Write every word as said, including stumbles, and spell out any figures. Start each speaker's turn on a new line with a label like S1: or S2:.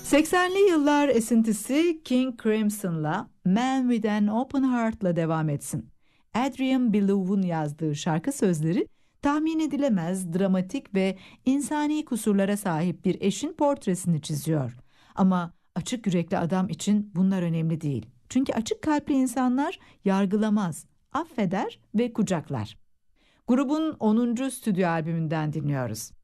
S1: seksenli yıllar esintisi King Crimson'la Man with an Open Heart'la devam etsin. Adrian Belew'un yazdığı şarkı sözleri tahmin edilemez, dramatik ve insani kusurlara sahip bir eşin portresini çiziyor. Ama açık yürekli adam için bunlar önemli değil. Çünkü açık kalpli insanlar yargılamaz, affeder ve kucaklar. Grubun onuncu stüdyo albümünden dinliyoruz.